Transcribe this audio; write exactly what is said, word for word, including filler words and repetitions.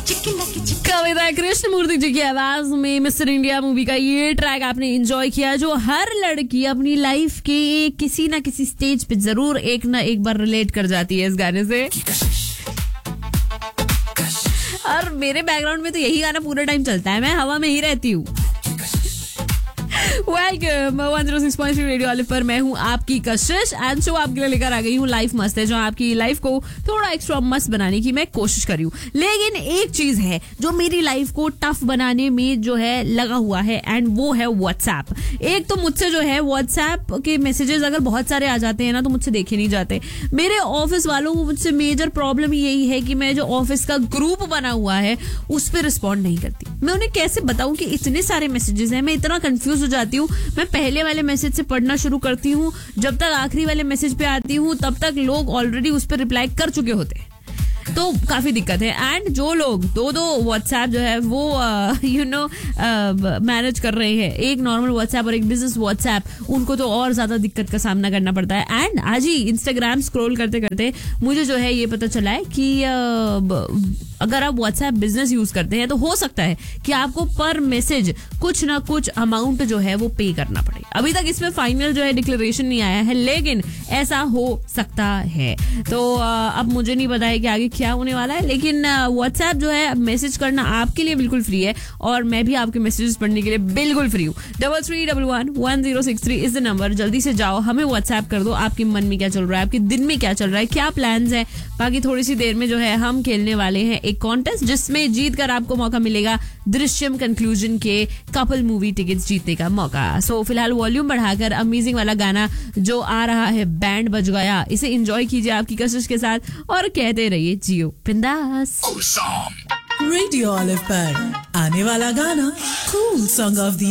कविता कृष्णमूर्ति जी की आवाज में मिस्टर इंडिया मूवी का ये ट्रैक आपने एंजॉय किया, जो हर लड़की अपनी लाइफ के किसी ना किसी स्टेज पे जरूर एक ना एक बार रिलेट कर जाती है इस गाने से। और मेरे बैकग्राउंड में तो यही गाना पूरा टाइम चलता है, मैं हवा में ही रहती हूँ। Welcome one zero six point three radio olive पर मैं हूँ आपकी कशिश एंड शो आपके लिए लेकर आ गई हूँ लाइफ मस्त है, जो आपकी लाइफ को थोड़ा एक्स्ट्रा मस्त बनाने की मैं कोशिश कर रही हूँ। लेकिन एक चीज है जो मेरी लाइफ को टफ बनाने में जो है लगा हुआ है एंड वो है व्हाट्सएप। एक तो मुझसे जो है व्हाट्सएप के मैसेजेस अगर बहुत सारे आ जाते हैं ना तो मुझसे देखे नहीं जाते। मेरे ऑफिस वालों को मुझसे मेजर प्रॉब्लम यही है कि मैं जो ऑफिस का ग्रुप बना हुआ है उस पर रिस्पॉन्ड नहीं करती। मैं उन्हें कैसे बताऊं कि इतने सारे मैसेजेस हैं, मैं इतना कंफ्यूज हो जाती हूँ। मैं पहले वाले मैसेज से पढ़ना शुरू करती हूँ, जब तक आखिरी वाले मैसेज पे आती हूँ तब तक लोग ऑलरेडी उस पर रिप्लाई कर चुके होते हैं, तो काफी दिक्कत है। एंड जो लोग दो दो व्हाट्सएप जो है वो यू नो मैनेज कर रहे हैं, एक नॉर्मल व्हाट्सएप और एक बिजनेस व्हाट्सएप, उनको तो और ज्यादा दिक्कत का सामना करना पड़ता है। एंड आज ही इंस्टाग्राम स्क्रॉल करते करते मुझे जो है ये पता चला है कि uh, अगर आप व्हाट्सएप बिजनेस यूज करते हैं तो हो सकता है कि आपको पर मैसेज कुछ ना कुछ अमाउंट जो है वो पे करना पड़े। अभी तक इसमें फाइनल जो है डिक्लेरेशन नहीं आया है, लेकिन ऐसा हो सकता है। तो अब मुझे नहीं पता है कि आगे क्या होने वाला है, लेकिन व्हाट्सएप जो है मैसेज करना आपके लिए बिल्कुल फ्री है और मैं भी आपके मैसेजेस पढ़ने के लिए बिल्कुल फ्री हूँ। Double three double one one zero six three is the number. जल्दी से जाओ, हमें व्हाट्सएप कर दो, आपके मन में क्या चल रहा है, आपके दिन में क्या चल रहा है, क्या प्लान्स है। बाकी थोड़ी सी देर में जो है हम खेलने वाले हैं एक कॉन्टेस्ट जिसमें जीत कर आपको मौका मिलेगा दृश्यम कंक्लूजन के कपल मूवी टिकट्स जीतने का मौका। सो फिलहाल वॉल्यूम बढ़ाकर अमेजिंग वाला गाना जो आ रहा है बैंड बज गया, इसे एंजॉय कीजिए आपकी कशिश के साथ और कहते रहिए जियो बिंदास। रेडियो ऑलिव पर आने वाला गाना कूल सॉन्ग ऑफ द